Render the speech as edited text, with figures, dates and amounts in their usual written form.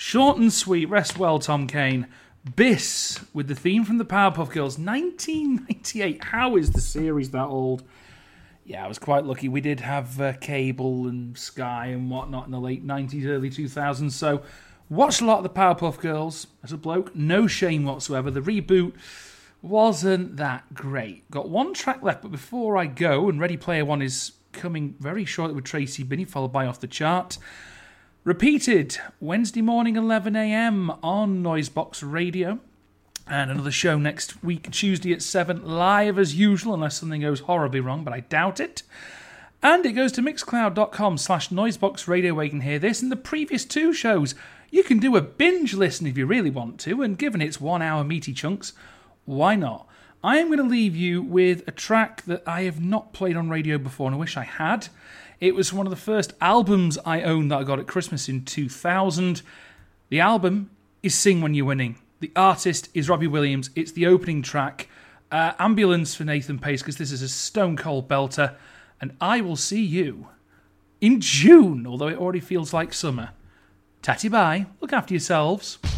Short and sweet. Rest well, Tom Kane. Biss with the theme from the Powerpuff Girls. 1998. How is the series that old? Yeah, I was quite lucky. We did have cable and Sky and whatnot in the late 90s, early 2000s. So watched a lot of the Powerpuff Girls as a bloke. No shame whatsoever. The reboot wasn't that great. Got one track left, but before I go, and Ready Player One is coming very shortly with Tracy Binney, followed by Off the Chart. Repeated Wednesday morning, 11 a.m. on Noisebox Radio. And another show next week, Tuesday at 7, live as usual, unless something goes horribly wrong, but I doubt it. And it goes to mixcloud.com/noiseboxradio where you can hear this. And the previous two shows, you can do a binge listen if you really want to, and given it's 1 hour meaty chunks, why not? I am going to leave you with a track that I have not played on radio before, and I wish I had. It was one of the first albums I owned that I got at Christmas in 2000. The album is Sing When You're Winning. The artist is Robbie Williams. It's the opening track. Ambulance for Nathan Pace, because this is a stone cold belter. And I will see you in June, although it already feels like summer. Tatty bye. Look after yourselves.